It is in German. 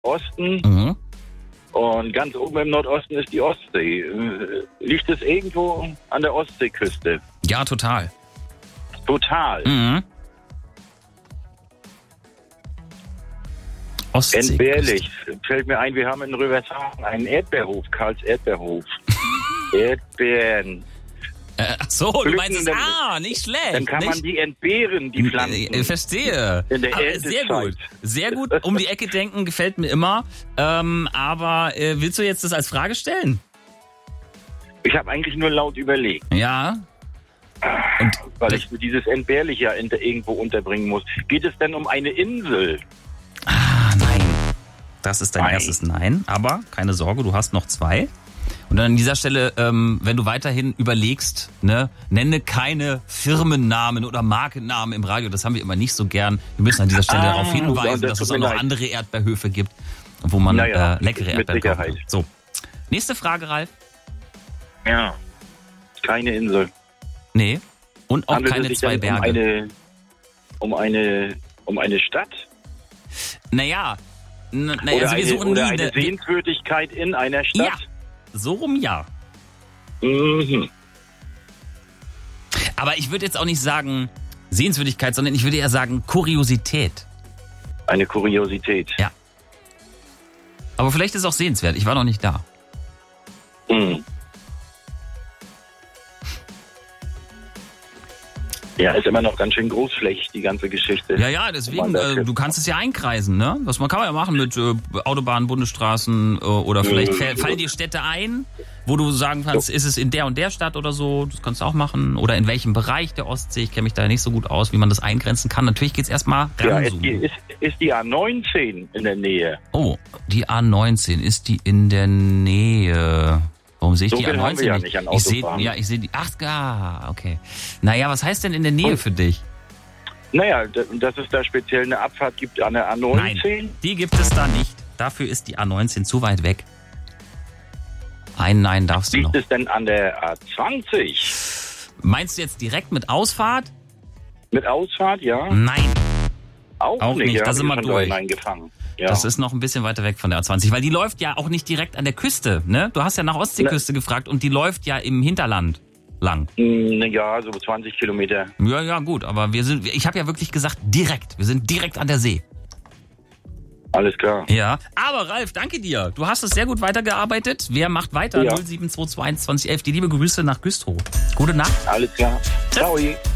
Osten. Mhm. Und ganz oben im Nordosten ist die Ostsee. Liegt es irgendwo an der Ostseeküste? Ja, total. Total. Mhm. Ostsee. Entbehrlich. Fällt mir ein, wir haben in Rövershagen einen Erdbeerhof, Karls Erdbeerhof. Erdbeeren. Ach so, du meinst es, nicht schlecht. Dann kann man die entbehren, die Pflanzen. Verstehe. In der Aber Erntezeit. sehr gut. Sehr gut. Um die Ecke denken gefällt mir immer. Aber willst du jetzt das als Frage stellen? Ich habe eigentlich nur laut überlegt. Ja. Und weil ich dieses Entbehrliche ja irgendwo unterbringen muss. Geht es denn um eine Insel? Nein. Das ist dein erstes Nein. Aber keine Sorge, du hast noch 2. Und dann an dieser Stelle, wenn du weiterhin überlegst, ne, nenne keine Firmennamen oder Markennamen im Radio. Das haben wir immer nicht so gern. Wir müssen an dieser Stelle darauf hinweisen, dass es auch noch andere Erdbeerhöfe gibt, wo man leckere Erdbeeren kaufen kann. So, nächste Frage, Ralf. Ja, keine Insel. Nee, und auch keine 2 Berge. Um eine Stadt? Naja, oder wir suchen oder eine Sehenswürdigkeit in einer Stadt? Ja, so rum ja. Mhm. Aber ich würde jetzt auch nicht sagen Sehenswürdigkeit, sondern ich würde eher sagen Kuriosität. Eine Kuriosität. Ja. Aber vielleicht ist es auch sehenswert. Ich war noch nicht da. Mhm. Ja, ist immer noch ganz schön großflächig, die ganze Geschichte. Ja, deswegen, du kannst es ja einkreisen, ne? Das kann man ja machen mit Autobahnen, Bundesstraßen oder vielleicht fallen dir Städte ein, wo du sagen kannst, ist es in der und der Stadt oder so, das kannst du auch machen. Oder in welchem Bereich der Ostsee, ich kenne mich da nicht so gut aus, wie man das eingrenzen kann. Natürlich geht's erstmal ranzoomen. Ja, ist die A19 in der Nähe? Oh, die A19, ist die in der Nähe? Warum sehe ich die A19 wir ja nicht an Autobahnen. Ich sehe die. Ach, okay. Naja, was heißt denn in der Nähe für dich? Naja, dass es da speziell eine Abfahrt gibt an der A19? Nein, die gibt es da nicht. Dafür ist die A19 zu weit weg. Ein Nein darfst du noch. Liegt es denn an der A20? Meinst du jetzt direkt mit Ausfahrt? Mit Ausfahrt, ja. Nein. Auch nicht. Ja, da sind wir durch. Ja. Das ist noch ein bisschen weiter weg von der A20, weil die läuft ja auch nicht direkt an der Küste, ne? Du hast ja nach Ostseeküste gefragt und die läuft ja im Hinterland lang. Ja, so 20 Kilometer. Ja, gut, aber ich habe ja wirklich gesagt direkt. Wir sind direkt an der See. Alles klar. Ja, aber Ralf, danke dir. Du hast es sehr gut weitergearbeitet. Wer macht weiter? Ja. 0722111. Die liebe Grüße nach Güstrow. Gute Nacht. Alles klar. Ciao.